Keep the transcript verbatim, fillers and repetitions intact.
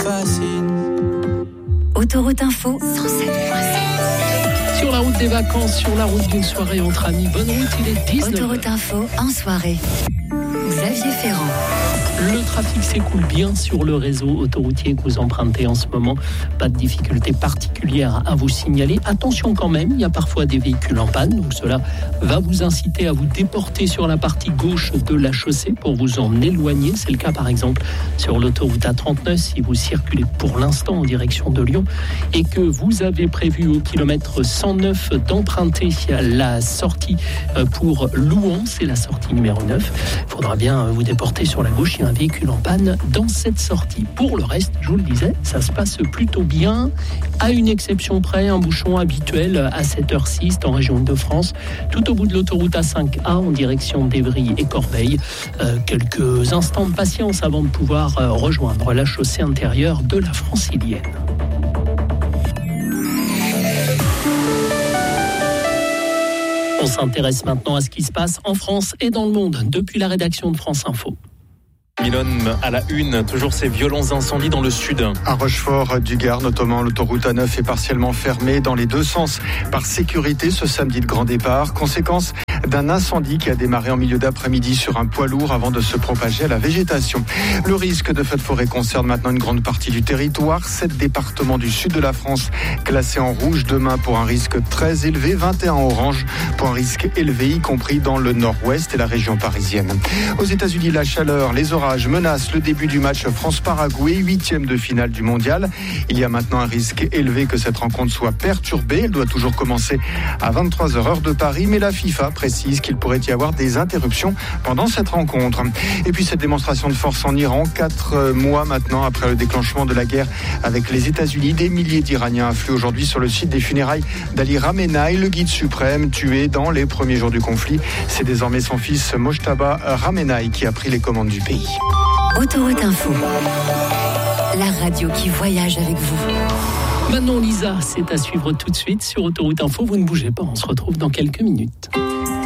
fascine. Autoroute Info cent sept point sept. Sur la route des vacances, sur la route d'une soirée entre amis. Bonne route, il est dix-neuf heures. Autoroute Info en soirée. Xavier Ferrand. Le trafic s'écoule bien sur le réseau autoroutier que vous empruntez en ce moment. Pas de difficulté particulière à vous signaler. Attention quand même, il y a parfois des véhicules en panne. Donc cela va vous inciter à vous déporter sur la partie gauche de la chaussée pour vous en éloigner. C'est le cas par exemple sur l'autoroute A trente-neuf si vous circulez pour l'instant en direction de Lyon et que vous avez prévu au kilomètre cent neuf d'emprunter la sortie pour Louan. C'est la sortie numéro neuf. Il faudra bien vous déporter sur la gauche. Il y a un véhicule en panne dans cette sortie. Pour le reste, je vous le disais, ça se passe plutôt bien. À une exception près, un bouchon habituel à cette heure-ci, c'est en région Île-de-France, tout au bout de l'autoroute A cinq A en direction d'Évry et Corbeil. Euh, quelques instants de patience avant de pouvoir euh, rejoindre la chaussée intérieure de la Francilienne. On s'intéresse maintenant à ce qui se passe en France et dans le monde depuis la rédaction de France Info. Milone à la une, toujours ces violents incendies dans le sud. À Rochefort-du-Gard, notamment, l'autoroute A neuf est partiellement fermée dans les deux sens par sécurité ce samedi de grand départ. Conséquence d'un incendie qui a démarré en milieu d'après-midi sur un poids lourd avant de se propager à la végétation. Le risque de feux de forêt concerne maintenant une grande partie du territoire. Sept départements du sud de la France classés en rouge demain pour un risque très élevé, vingt et un en orange pour un risque élevé, y compris dans le nord-ouest et la région parisienne. Aux États-Unis, la chaleur, les orages menacent le début du match France-Paraguay, huitième de finale du mondial. Il y a maintenant un risque élevé que cette rencontre soit perturbée. Elle doit toujours commencer à vingt-trois heures heure de Paris, mais la FIFA précise qu'il pourrait y avoir des interruptions pendant cette rencontre. Et puis cette démonstration de force en Iran, quatre mois maintenant après le déclenchement de la guerre avec les États-Unis, des milliers d'Iraniens affluent aujourd'hui sur le site des funérailles d'Ali Khamenei, le guide suprême tué dans les premiers jours du conflit. C'est désormais son fils Mojtaba Khamenei qui a pris les commandes du pays. Autoroute Info, la radio qui voyage avec vous. Manon Lisa, c'est à suivre tout de suite sur Autoroute Info. Vous ne bougez pas, on se retrouve dans quelques minutes.